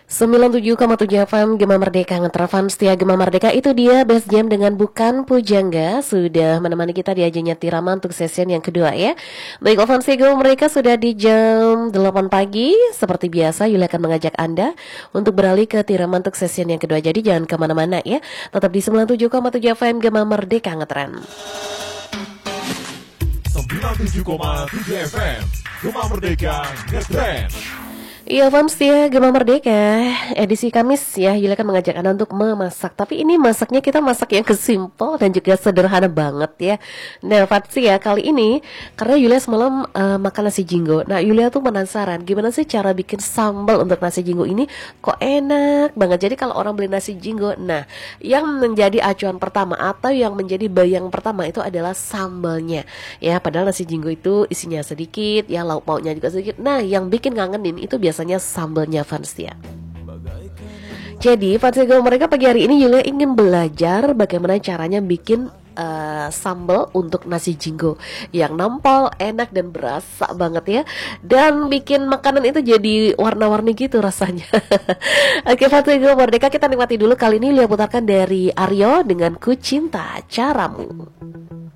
97,7 FM Gema Merdeka Ngetravan setia Gema Merdeka. Itu dia Best Jam dengan Bukan Pujangga. Sudah menemani kita di Ajanya Tirama untuk session yang kedua ya. Baik, Alfansi Gema Merdeka sudah di jam 8 pagi. Seperti biasa Yulia akan mengajak Anda untuk beralih ke Tirama untuk session yang kedua. Jadi jangan kemana-mana ya. Tetap di 97,7 FM Gema Merdeka Ngetren. 97,7 FM Gema Merdeka Ngetren. Iya Fams ya, Gema Merdeka edisi Kamis ya, Yulia akan mengajak Anda untuk memasak. Tapi ini masaknya kita masak yang kesimpel dan juga sederhana banget ya. Nah Fams ya, kali ini karena Yulia semalam makan nasi jinggo. Nah Yulia tuh penasaran gimana sih cara bikin sambal untuk nasi jinggo ini. Kok enak banget. Jadi kalau orang beli nasi jinggo, nah yang menjadi acuan pertama atau yang menjadi bayang pertama itu adalah sambalnya. Ya padahal nasi jinggo itu isinya sedikit ya, lauk pauknya juga sedikit. Nah yang bikin ngangenin itu biasanya sambalnya Fans ya. Jadi Fans mereka pagi hari ini Yulia ingin belajar bagaimana caranya bikin sambal untuk nasi jinggo yang nampol, enak dan berasa banget ya. Dan bikin makanan itu jadi warna-warni gitu rasanya. Oke Fans Merdeka, kita nikmati dulu kali ini Yulia putarkan dari Aryo dengan Ku Cinta Caramu.